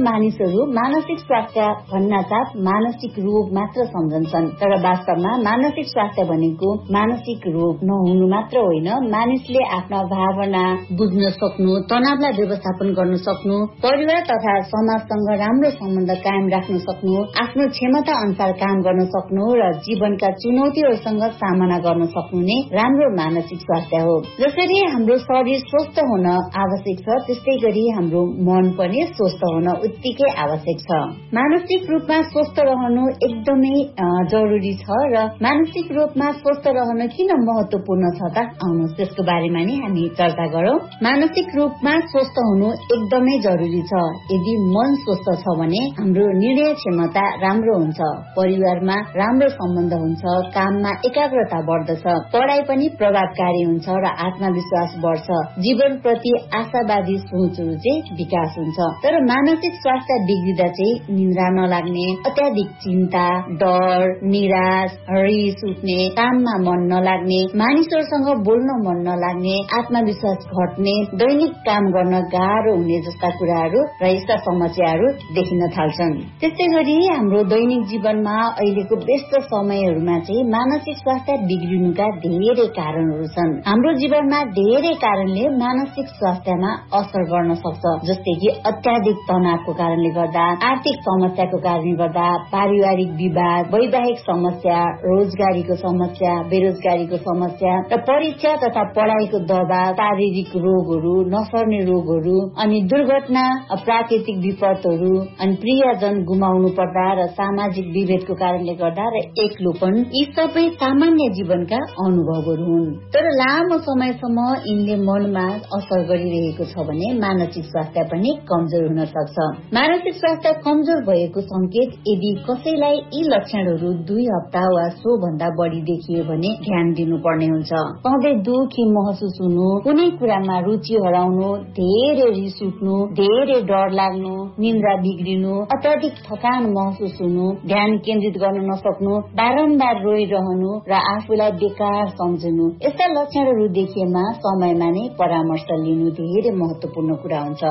मानिसहरू मानसिक स्वास्थ्य भन्नासाथ मानसिक रोग मात्र सम्झन्छन्। तर वास्तवमा मानसिक स्वास्थ्य भनेको मानसिक रोग नहुनु मात्र होइन, मानिसले आफ्ना भावना बुझ्न सक्नु, तनावलाई व्यवस्थापन गर्न सक्नु, परिवार तथा समाजसँग राम्रो सम्बन्ध कायम राख्न सक्नु, आफ्नो क्षमता अनुसार काम गर्न सक्नु र जीवनका चुनौतीहरूसँग सामना गर्न सक्नु नै राम्रो मानसिक स्वास्थ्य हो। जसरी हाम्रो शरीर स्वस्थ हुन आवश्यक छ, त्यस्तै गरी हाम्रो मन पनि स्वस्थ हुन उत्तिकै आवश्यक छ। मानसिक रूपमा स्वस्थ रहनु एकदमै जरुरी छ र मानसिक रूपमा स्वस्थ रहन किन महत्वपूर्ण छ त, आउनुहोस् त्यसको बारेमा नि हामी चर्चा गरौं। मानसिक रूपमा स्वस्थ हुनु एकदमै जरुरी छ। यदि मन स्वस्थ छ भने हाम्रो निर्णय क्षमता राम्रो हुन्छ, परिवारमा राम्रो सम्बन्ध हुन्छ, काममा एकाग्रता बढ्दछ, पढाइ पनि प्रभावकारी हुन्छ र आत्मविश्वास बढ्छ, जीवन प्रति आशावादी सोचहरू चाहिँ विकास हुन्छ। तर मानसिक स्वास्थ्य बिग्रिदा चाहिँ निद्रा नलाग्ने, अत्याधिक चिन्ता, डर, निराश, रिस उठ्ने, काममा मन नलाग्ने, मानिसहरूसँग बोल्न मन नलाग्ने, आत्मविश्वास घट्ने, दैनिक काम गर्न गाह्रो हुने जस्ता कुराहरू र यस्ता समस्याहरू देखिन थाल्छन्। त्यस्तै गरी हाम्रो दैनिक जीवनमा अहिलेको व्यस्त समयहरूमा चाहिँ मानसिक स्वास्थ्य बिग्रिनुका धेरै कारणहरू छन्। हाम्रो जीवनमा धेरै कारणले मानसिक स्वास्थ्यमा असर गर्न सक्छ, जस्तै कि अत्याधिक तनावको कारणले गर्दा, आर्थिक समस्याको कारणले गर्दा, पारिवारिक विवाद, वैवाहिक समस्या, रोजगारीको समस्या, बेरोजगारीको समस्या र परीक्षा तथा पढाइको दबाव, शारीरिक रोगहरू, नसर्ने रोगहरू, अनि दुर्घटना, प्राकृतिक विपदहरू, अनि प्रियजन गुमाउनु पर्दा र सामाजिक विभेदको कारणले गर्दा र एक्लोपन, यी सबै सामान्य जीवनका अनुभवहरू हुन्। तर लामो समयसम्म यिनले मनमा असर गरिरहेको छ भने मानसिक स्वास्थ्य पनि कमजोर हुन सक्छ। मानसिक स्वास्थ्य कमजोर भएको संकेत यदि कसैलाई यी लक्षणहरू 2 हप्ता वा सो भन्दा बढी देखियो भने ध्यान दिनुपर्ने हुन्छ। सधैँ दुखी महसुस हुनु, कुनै कुरामा रुचि हराउनु, धेरै रिस उठ्नु, धेरै डर लाग्नु, निन्द्रा बिग्रिनु, अत्याधिक थकान महसुस हुनु, ध्यान केन्द्रित गर्न नसक्नु, बारम्बार रोइरहनु र आफूलाई बेकार सम्झनु, यस्ता लक्षणहरू देखिएमा समयमा नै परामर्श लिनु धेरै महत्वपूर्ण कुरा हुन्छ।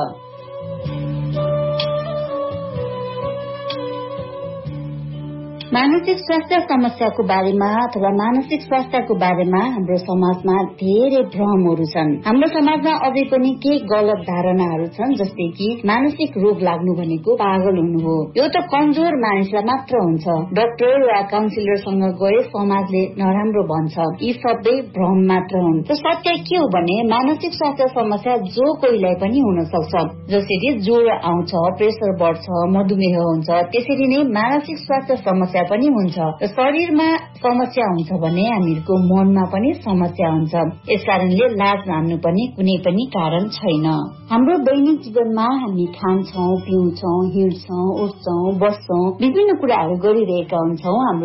मानसिक स्वास्थ्य समस्याको बारेमा अथवा मानसिक स्वास्थ्यको बारेमा हाम्रो समाजमा धेरै भ्रमहरू छन्। हाम्रो समाजमा अझै पनि केही गलत धारणाहरू छन्, जस्तै कि मानसिक रोग लाग्नु भनेको पागल हुनु हो, यो त कमजोर मानिसलाई मात्र हुन्छ, डाक्टर वा काउन्सिलरसँग गए समाजले नराम्रो भन्छ, यी सबै भ्रम मात्र हुन्। त सत्य के हो भने मानसिक स्वास्थ्य समस्या जो कोहीलाई पनि हुन सक्छ। जसरी ज्वरो आउँछ, प्रेसर बढ्छ, मधुमेह हुन्छ, त्यसरी नै मानसिक स्वास्थ्य समस्या पनि हुन्छ। र शरीरमा समस्या हुन्छ भने हामीहरूको मनमा पनि समस्या हुन्छ। यसकारणले लाज मान्नु पनि कुनै पनि कारण छैन। हाम्रो दैनिक जीवनमा हामी खान्छौं, पिउँछौं, हिँड्छौं, उठ्छौं, बस्छौं, विभिन्न कुराहरू गरिरहेका हुन्छौं। हाम्रो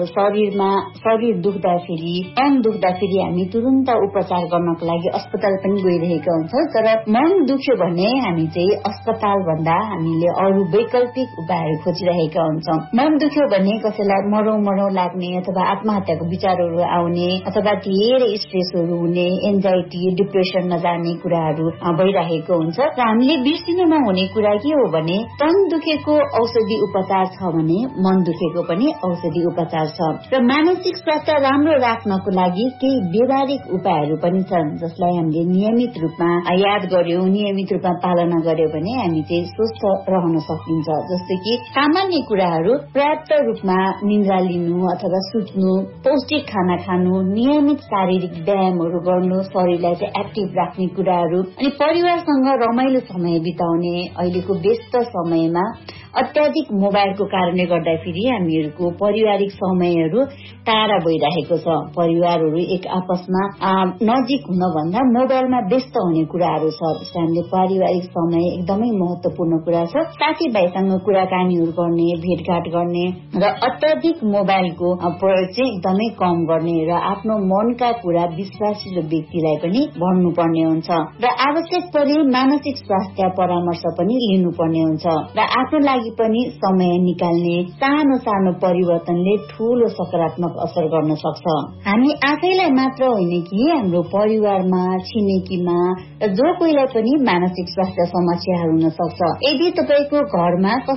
शरीर दुख्दाखेरि, मन दुख्दाखेरि हामी तुरुन्त उपचार गर्नको लागि अस्पताल पनि गइरहेका हुन्छौं। तर मन दुख्यो भने हामी चाहिँ अस्पताल भन्दा हामीले अरू वैकल्पिक उपायहरू खोजिरहेका हुन्छौं। मन दुख्यो भने कसैलाई मरौ लाग्ने अथवा आत्महत्याको विचारहरू आउने अथवा धेरै स्ट्रेसहरू हुने, एन्जाइटी, डिप्रेसन नजाने कुराहरू भइरहेको हुन्छ। र हामीले बिर्सिनु नहुने कुरा के हो भने तन दुखेको औषधि उपचार छ भने मन दुखेको पनि औषधि उपचार छ। र मानसिक स्वास्थ्य राम्रो राख्नको लागि केही व्यवहारिक उपायहरू पनि छन्, जसलाई हामीले नियमित रूपमा याद गर्यौं, नियमित रूपमा पालना गर्यौं भने हामी चाहिँ स्वस्थ रहन सकिन्छ। जस्तै कि सामान्य कुराहरू, पर्याप्त रूपमा निन्द्रा लिनु अथवा सुत्नु, पौष्टिक खाना खानु, नियमित शारीरिक व्यायामहरू गर्नु, शरीरलाई चाहिँ एक्टिभ राख्ने कुराहरू, अनि परिवारसँग रमाइलो समय बिताउने। अहिलेको व्यस्त समयमा अत्याधिक मोबाइलको कारणले गर्दाखेरि हामीहरूको पारिवारिक समयहरू टाढा भइरहेको छ। परिवारहरू एक आपसमा नजिक हुन भन्दा मोबाइलमा व्यस्त हुने कुराहरू छ। त्यसको हामीले पारिवारिक समय एकदमै महत्वपूर्ण कुरा छ। साथीभाइसँग कुराकानीहरू गर्ने, भेटघाट गर्ने र अत्याधिक मोबाइलको प्रयोग चाहिँ एकदमै कम गर्ने र आफ्नो मनका कुरा विश्वासिलो व्यक्तिलाई पनि भन्नुपर्ने हुन्छ। र आवश्यक परे मानसिक स्वास्थ्य परामर्श पनि लिनुपर्ने हुन्छ। र आफ्नो लागि पनि समय निकाल्ने सानो सानो परिवर्तनले ठूलो सकारात्मक असर गर्न सक्छ। हामी आफैलाई मात्र होइन कि हाम्रो परिवारमा, छिमेकीमा र जो कोहीलाई पनि मानसिक स्वास्थ्य समस्याहरू हुन सक्छ। यदि तपाईको घरमा